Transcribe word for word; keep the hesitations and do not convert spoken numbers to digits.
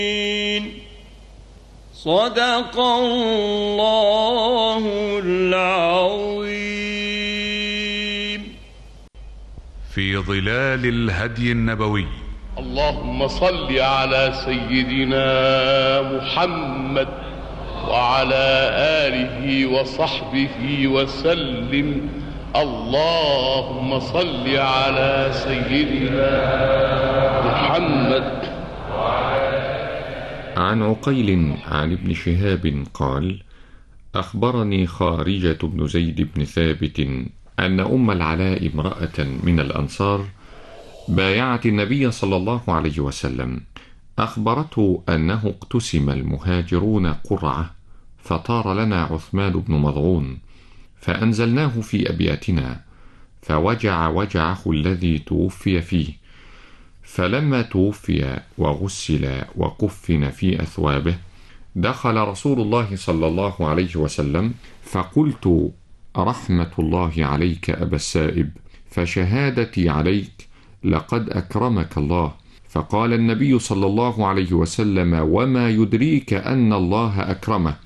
صدق الله العظيم. في ظلال الهدي النبوي. اللهم صل على سيدنا محمد وعلى آله وصحبه وسلم. اللهم صل على سيدنا محمد. عن عقيل عن ابن شهاب قال: أخبرني خارجة بن زيد بن ثابت أن أم العلاء امرأة من الأنصار بايعت النبي صلى الله عليه وسلم، أخبرته أنه اقتسم المهاجرون قرعة، فطار لنا عثمان بن مضعون، فأنزلناه في أبياتنا، فوجع وجعه الذي توفي فيه. فلما توفي وغسل وكفن في أثوابه، دخل رسول الله صلى الله عليه وسلم، فقلت: رحمة الله عليك أبا السائب، فشهادتي عليك، لقد أكرمك الله. فقال النبي صلى الله عليه وسلم: وما يدريك أن الله أكرمه؟